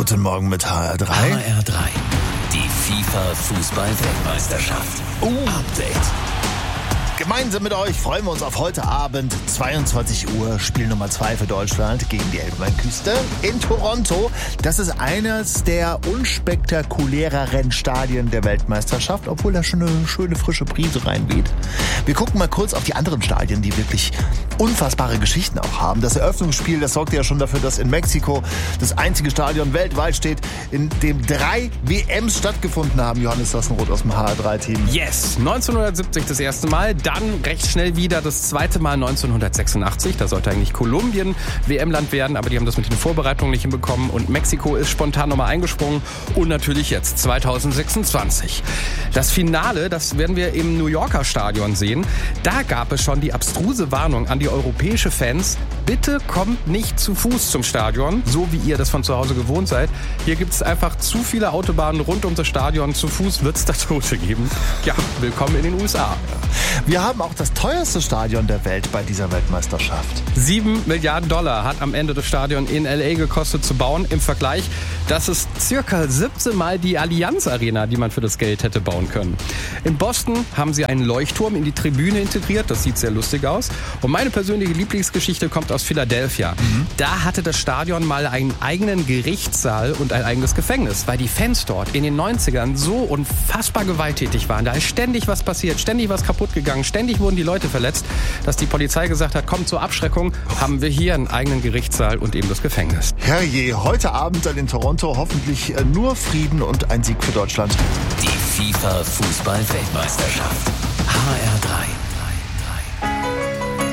Guten Morgen mit HR3. HR3, die FIFA-Fußball-Weltmeisterschaft. Update. Gemeinsam mit euch freuen wir uns auf heute Abend, 22 Uhr, Spiel Nummer 2 für Deutschland gegen die Elfenbeinküste in Toronto. Das ist eines der unspektakuläreren Stadien der Weltmeisterschaft, obwohl da schon eine schöne frische Brise reinweht. Wir gucken mal kurz auf die anderen Stadien, die wirklich unfassbare Geschichten auch haben. Das Eröffnungsspiel, das sorgte ja schon dafür, dass in Mexiko das einzige Stadion weltweit steht, in dem 3 WMs stattgefunden haben. Johannes Sassenroth aus dem HR3-Team. Yes, 1970 das erste Mal, dann recht schnell wieder das zweite Mal 1986. Da sollte eigentlich Kolumbien WM-Land werden, aber die haben das mit den Vorbereitungen nicht hinbekommen und Mexiko ist spontan nochmal eingesprungen und natürlich jetzt 2026. Das Finale, das werden wir im New Yorker Stadion sehen. Da gab es schon die abstruse Warnung an die europäische Fans: Bitte kommt nicht zu Fuß zum Stadion, so wie ihr das von zu Hause gewohnt seid. Hier gibt es einfach zu viele Autobahnen rund um das Stadion. Zu Fuß wird es da Tote geben. Ja, willkommen in den USA. Wir haben auch das teuerste Stadion der Welt bei dieser Weltmeisterschaft. 7 Milliarden Dollar hat am Ende das Stadion in L.A. gekostet zu bauen. Im Vergleich, das ist circa 17 Mal die Allianz Arena, die man für das Geld hätte bauen können. In Boston haben sie einen Leuchtturm in die Tribüne integriert. Das sieht sehr lustig aus. Und meine persönliche Lieblingsgeschichte kommt aus Philadelphia. Da hatte das Stadion mal einen eigenen Gerichtssaal und ein eigenes Gefängnis, weil die Fans dort in den 90ern so unfassbar gewalttätig waren. Da ist ständig was passiert, ständig was kaputt gegangen, ständig wurden die Leute verletzt, dass die Polizei gesagt hat, kommt zur Abschreckung, haben wir hier einen eigenen Gerichtssaal und eben das Gefängnis. Herrje, heute Abend dann in Toronto hoffentlich nur Frieden und ein Sieg für Deutschland. Die FIFA-Fußball-Weltmeisterschaft. HR3.